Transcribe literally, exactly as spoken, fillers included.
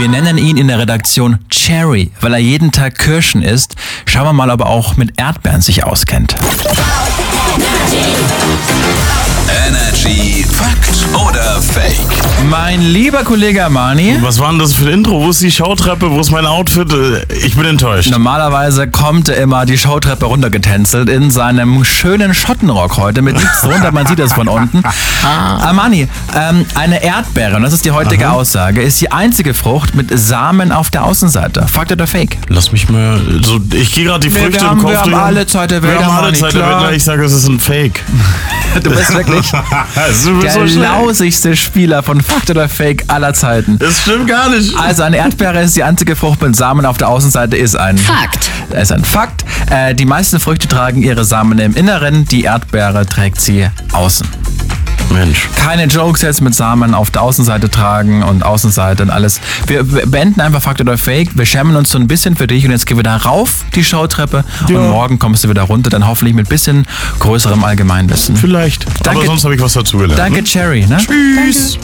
Wir nennen ihn in der Redaktion Cherry, weil er jeden Tag Kirschen isst. Schauen wir mal, ob er auch mit Erdbeeren sich auskennt. Energy Fakt oder Fake? Mein lieber Kollege Armani. Was war denn das für ein Intro? Wo ist die Showtreppe? Wo ist mein Outfit? Ich bin enttäuscht. Normalerweise kommt er immer die Showtreppe runtergetänzelt in seinem schönen Schottenrock heute mit nichts drunter, man sieht das von unten. Armani, ähm, eine Erdbeere, und das ist die heutige Aha. Aussage, ist die einzige Frucht mit Samen auf der Außenseite. Fakt oder Fake? Lass mich mal. So, ich gehe gerade die Nee, Früchte wir haben- im Kopf wir haben durch. alle Zeit der Welt, Wir haben alle Armani, Zeit der klar. Welt. Ich sage, es ist ein Fake. Du bist wirklich du bist der so schnell. lausigste Spieler von Fakt oder Fake aller Zeiten. Das stimmt gar nicht. Also eine Erdbeere ist die einzige Frucht mit Samen auf der Außenseite, ist ein Fakt. Das ist ein Fakt. Äh, die meisten Früchte tragen ihre Samen im Inneren, die Erdbeere trägt sie außen. Mensch. Keine Jokes jetzt mit Samen auf der Außenseite tragen und Außenseite und alles. Wir beenden einfach Fakt oder Fake. Wir schämen uns so ein bisschen für dich und jetzt geh wieder rauf die Showtreppe Ja. und morgen kommst du wieder runter, dann hoffentlich mit bisschen größerem Allgemeinwissen. Vielleicht. Danke. Aber sonst habe ich was dazugelernt. Danke, ne? Cherry. Ne? Tschüss.